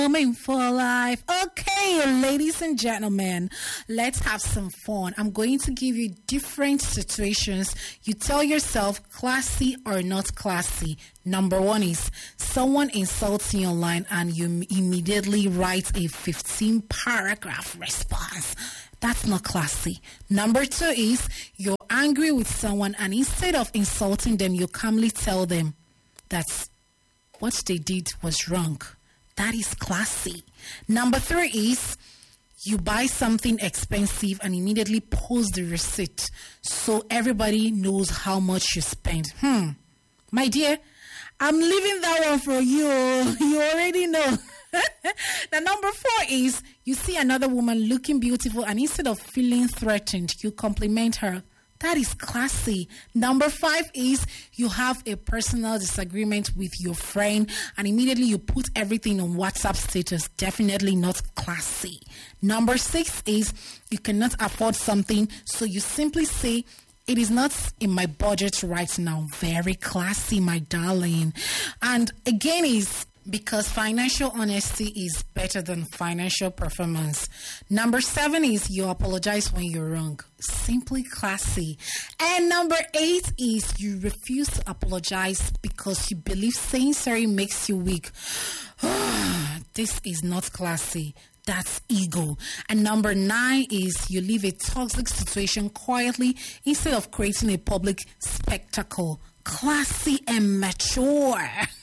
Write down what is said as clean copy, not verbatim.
Coming for life. Okay, ladies and gentlemen, let's have some fun. I'm going to give you different situations. You tell yourself classy or not classy. Number one is someone insults you online and you immediately write a 15-paragraph response. That's not classy. Number two is you're angry with someone and instead of insulting them, you calmly tell them that what they did was wrong. That is classy. Number three is you buy something expensive and immediately post the receipt so everybody knows how much you spent. My dear, I'm leaving that one for you. You already know. Now, number four is you see another woman looking beautiful and instead of feeling threatened, you compliment her. That is classy. Number five is you have a personal disagreement with your friend and immediately you put everything on WhatsApp status. Definitely not classy. Number six is you cannot afford something, so you simply say, it is not in my budget right now. Very classy, my darling. And again is because financial honesty is better than financial performance. Number seven is you apologize when you're wrong. Simply classy. And number eight is you refuse to apologize because you believe saying sorry makes you weak. This is not classy. That's ego. And number nine is you leave a toxic situation quietly instead of creating a public spectacle. Classy and mature.